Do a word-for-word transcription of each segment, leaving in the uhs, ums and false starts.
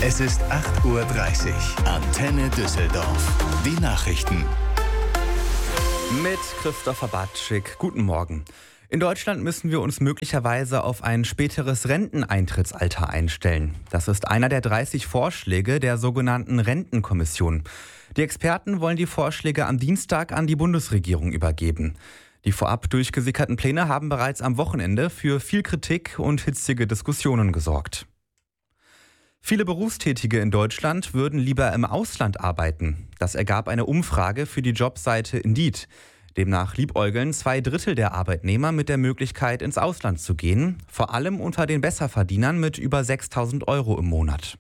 Es ist acht Uhr dreißig. Antenne Düsseldorf. Die Nachrichten. Mit Christopher Batschik. Guten Morgen. In Deutschland müssen wir uns möglicherweise auf ein späteres Renteneintrittsalter einstellen. Das ist einer der dreißig Vorschläge der sogenannten Rentenkommission. Die Experten wollen die Vorschläge am Dienstag an die Bundesregierung übergeben. Die vorab durchgesickerten Pläne haben bereits am Wochenende für viel Kritik und hitzige Diskussionen gesorgt. Viele Berufstätige in Deutschland würden lieber im Ausland arbeiten. Das ergab eine Umfrage für die Jobseite Indeed. Demnach liebäugeln zwei Drittel der Arbeitnehmer mit der Möglichkeit, ins Ausland zu gehen, vor allem unter den Besserverdienern mit über sechstausend Euro im Monat.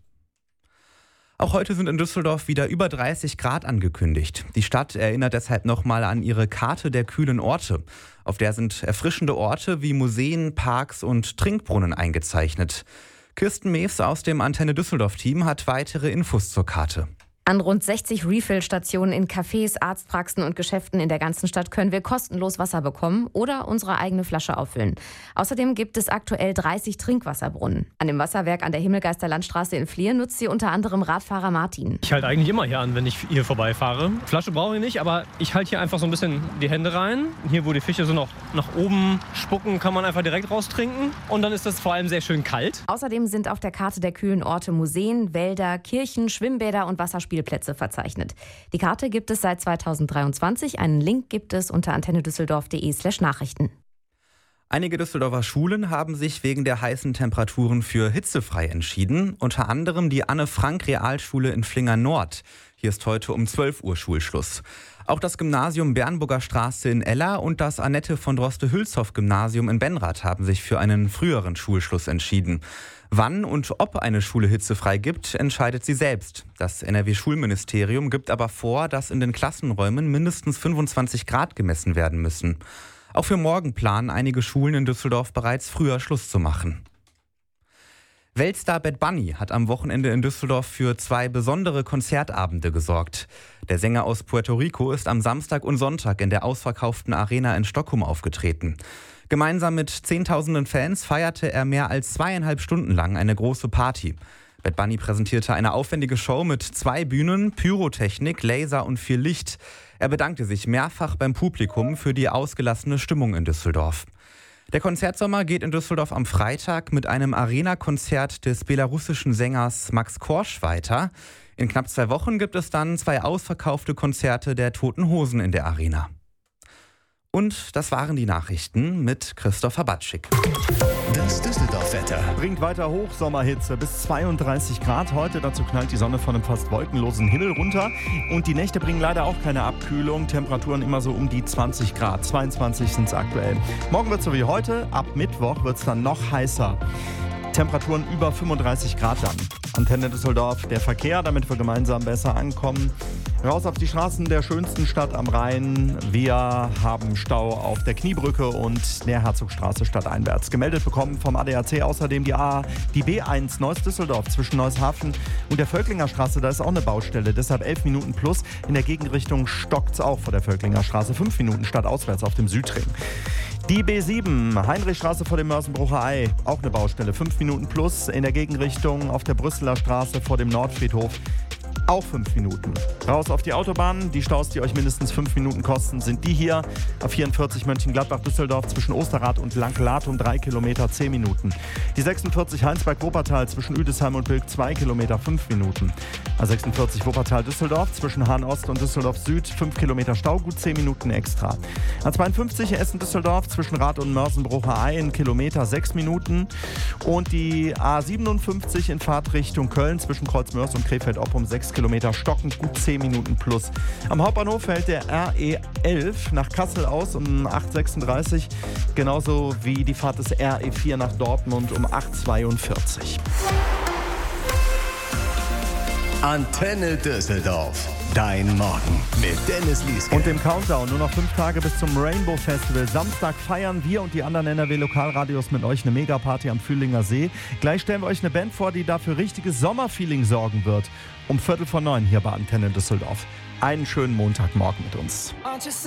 Auch heute sind in Düsseldorf wieder über dreißig Grad angekündigt. Die Stadt erinnert deshalb nochmal an ihre Karte der kühlen Orte. Auf der sind erfrischende Orte wie Museen, Parks und Trinkbrunnen eingezeichnet. Kirsten Mews aus dem Antenne Düsseldorf-Team hat weitere Infos zur Karte. An rund sechzig Refill-Stationen in Cafés, Arztpraxen und Geschäften in der ganzen Stadt können wir kostenlos Wasser bekommen oder unsere eigene Flasche auffüllen. Außerdem gibt es aktuell dreißig Trinkwasserbrunnen. An dem Wasserwerk an der Himmelgeister-Landstraße in Flieren nutzt sie unter anderem Radfahrer Martin. Ich halte eigentlich immer hier an, wenn ich hier vorbeifahre. Flasche brauche ich nicht, aber ich halte hier einfach so ein bisschen die Hände rein. Hier, wo die Fische so noch nach oben spucken, kann man einfach direkt raustrinken. Und dann ist das vor allem sehr schön kalt. Außerdem sind auf der Karte der kühlen Orte Museen, Wälder, Kirchen, Schwimmbäder und Wasserspielplätze verzeichnet. Die Karte gibt es seit zweitausenddreiundzwanzig. Einen Link gibt es unter antennedüsseldorf.de slash Nachrichten. Einige Düsseldorfer Schulen haben sich wegen der heißen Temperaturen für hitzefrei entschieden. Unter anderem die Anne-Frank-Realschule in Flingern Nord. Hier ist heute um zwölf Uhr Schulschluss. Auch das Gymnasium Bernburger Straße in Eller und das Annette von Droste-Hülshoff-Gymnasium in Benrath haben sich für einen früheren Schulschluss entschieden. Wann und ob eine Schule hitzefrei gibt, entscheidet sie selbst. Das N R W-Schulministerium gibt aber vor, dass in den Klassenräumen mindestens fünfundzwanzig Grad gemessen werden müssen. Auch für morgen planen einige Schulen in Düsseldorf bereits früher Schluss zu machen. Weltstar Bad Bunny hat am Wochenende in Düsseldorf für zwei besondere Konzertabende gesorgt. Der Sänger aus Puerto Rico ist am Samstag und Sonntag in der ausverkauften Arena in Stockholm aufgetreten. Gemeinsam mit Zehntausenden Fans feierte er mehr als zweieinhalb Stunden lang eine große Party. Bad Bunny präsentierte eine aufwendige Show mit zwei Bühnen, Pyrotechnik, Laser und viel Licht. Er bedankte sich mehrfach beim Publikum für die ausgelassene Stimmung in Düsseldorf. Der Konzertsommer geht in Düsseldorf am Freitag mit einem Arena-Konzert des belarussischen Sängers Max Korsch weiter. In knapp zwei Wochen gibt es dann zwei ausverkaufte Konzerte der Toten Hosen in der Arena. Und das waren die Nachrichten mit Christopher Batschik. Das Düsseldorf-Wetter. Bringt weiter Hochsommerhitze bis zweiunddreißig Grad. Heute dazu knallt die Sonne von einem fast wolkenlosen Himmel runter. Und die Nächte bringen leider auch keine Abkühlung. Temperaturen immer so um die zwanzig Grad. zweiundzwanzig sind es aktuell. Morgen wird es so wie heute. Ab Mittwoch wird es dann noch heißer. Temperaturen über fünfunddreißig Grad dann. Antenne Düsseldorf, der Verkehr, damit wir gemeinsam besser ankommen. Raus auf die Straßen der schönsten Stadt am Rhein. Wir haben Stau auf der Kniebrücke und der Herzogstraße stadteinwärts. Gemeldet bekommen vom A D A C außerdem die, A, die B eins Neuss-Düsseldorf zwischen Neushafen und der Völklinger Straße. Da ist auch eine Baustelle, deshalb elf Minuten plus. In der Gegenrichtung stockt's auch vor der Völklinger Straße. fünf Minuten stadtauswärts auf dem Südring. Die B sieben, Heinrichstraße vor dem Mörsenbrucher Ei, auch eine Baustelle, fünf Minuten plus. In der Gegenrichtung auf der Brüsseler Straße vor dem Nordfriedhof auch fünf Minuten. Raus auf die Autobahn. Die Staus, die euch mindestens fünf Minuten kosten, sind die hier. A vierundvierzig Mönchengladbach-Düsseldorf zwischen Osterrad und Lank-Latum drei Kilometer, zehn Minuten. Die sechsundvierzig Heinsberg-Wuppertal zwischen Üdesheim und Bilk zwei Kilometer, fünf Minuten. A sechsundvierzig Wuppertal-Düsseldorf zwischen Hahn-Ost und Düsseldorf-Süd fünf Kilometer Stau, gut zehn Minuten extra. A zweiundfünfzig Essen-Düsseldorf zwischen Rath und Mörsenbrucher Ei ein Kilometer, sechs Minuten. Und die A siebenundfünfzig in Fahrtrichtung Köln zwischen Kreuzmörs und Krefeld-Oppum sechs Kilometer stockend, gut zehn Minuten plus. Am Hauptbahnhof fällt der R E elf nach Kassel aus um acht Uhr sechsunddreißig, genauso wie die Fahrt des R E vier nach Dortmund um acht Uhr zweiundvierzig. Antenne Düsseldorf. Dein Morgen mit Dennis Lieske. Und im Countdown nur noch fünf Tage bis zum Rainbow Festival. Samstag feiern wir und die anderen N R W-Lokalradios mit euch eine Megaparty am Fühlinger See. Gleich stellen wir euch eine Band vor, die dafür richtiges Sommerfeeling sorgen wird. Um Viertel vor neun hier bei Antenne Düsseldorf. Einen schönen Montagmorgen mit uns.